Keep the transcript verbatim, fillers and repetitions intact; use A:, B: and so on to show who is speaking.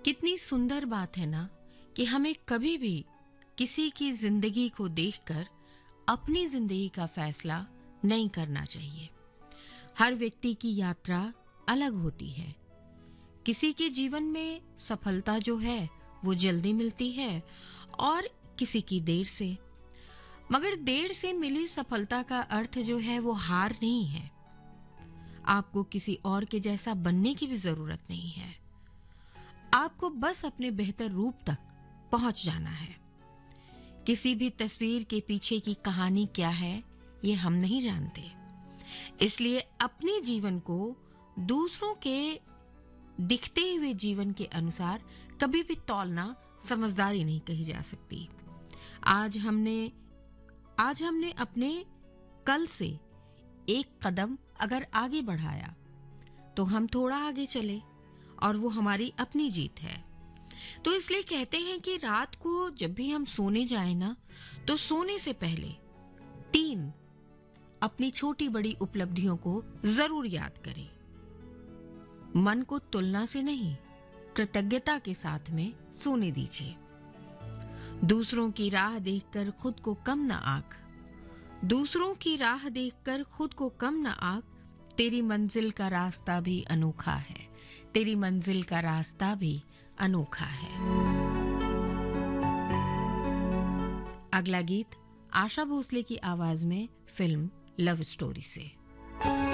A: कितनी सुंदर बात है ना कि हमें कभी भी किसी की जिंदगी को देखकर अपनी जिंदगी का फैसला नहीं करना चाहिए। हर व्यक्ति की यात्रा अलग होती है। किसी के जीवन में सफलता जो है वो जल्दी मिलती है और किसी की देर से। मगर देर से मिली सफलता का अर्थ जो है वो हार नहीं है। आपको किसी और के जैसा बनने की भी जरूरत नहीं है। आपको बस अपने बेहतर रूप तक पहुंच जाना है। किसी भी तस्वीर के पीछे की कहानी क्या है ये हम नहीं जानते। इसलिए अपने जीवन को दूसरों के दिखते हुए जीवन के अनुसार कभी भी तौलना समझदारी नहीं कही जा सकती। आज हमने आज हमने अपने कल से एक कदम अगर आगे बढ़ाया तो हम थोड़ा आगे चले और वो हमारी अपनी जीत है। तो इसलिए कहते हैं कि रात को जब भी हम सोने जाएं ना तो सोने से पहले तीन अपनी छोटी बड़ी उपलब्धियों को जरूर याद करें। मन को तुलना से नहीं, कृतज्ञता के साथ में सोने दीजिए। दूसरों की राह देखकर खुद को कम ना आंक। दूसरों की राह देखकर खुद को कम ना आंक। तेरी मंजिल का रास्ता भी अनोखा है। तेरी मंजिल का रास्ता भी अनोखा है। अगला गीत आशा भोसले की आवाज में फिल्म लव स्टोरी से।